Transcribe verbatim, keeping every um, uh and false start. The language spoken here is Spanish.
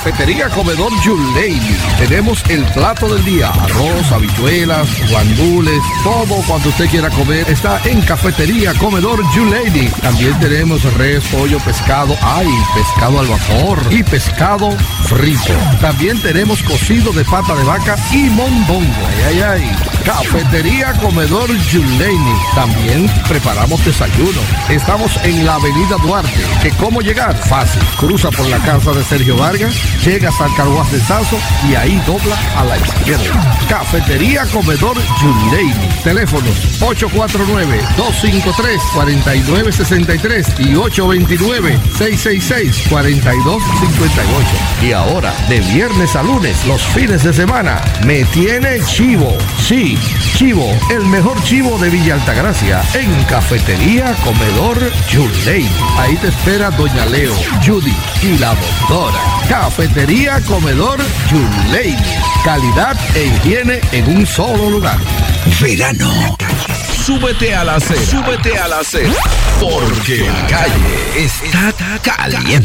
Cafetería Comedor Yuleini. Tenemos el plato del día, arroz, habichuelas, guandules, todo cuanto usted quiera comer está en Cafetería Comedor Yuleini. También tenemos res, pollo, pescado, ay, pescado al vapor y pescado frito. También tenemos cocido de pata de vaca y mondongo. Ay, ay, ay. Cafetería Comedor Yuleini. También preparamos desayuno. Estamos en la Avenida Duarte. ¿Que cómo llegar? Fácil. Cruza por la casa de Sergio Vargas, llegas al Carguas de Sazo y ahí dobla a la izquierda. Cafetería Comedor Yuleini. Teléfonos ocho cuatro nueve, dos cinco tres, cuatro nueve seis tres y ocho dos nueve, seis seis seis, cuatro dos cinco ocho. Y ahora, de viernes a lunes, los fines de semana, me tiene chivo. Sí, chivo, el mejor chivo de Villa Altagracia, en Cafetería Comedor Yuleini. Ahí te espera Doña Leo, Judy y la doctora. Cafetería Comedor Yuleini. Calidad e higiene en un solo lugar. Verano. Súbete a la acera. Súbete a la acera. Porque la calle está caliente.